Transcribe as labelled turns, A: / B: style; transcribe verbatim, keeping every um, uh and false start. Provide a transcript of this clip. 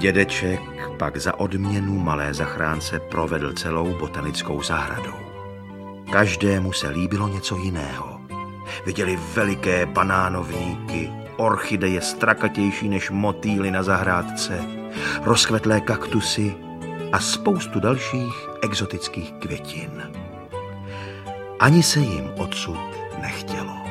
A: Dědeček pak za odměnu malé zachránce provedl celou botanickou zahradou. Každému se líbilo něco jiného. Viděli veliké banánovníky, orchideje strakatější než motýly na zahrádce, rozkvetlé kaktusy a spoustu dalších exotických květin. Ani se jim odsud nechtělo.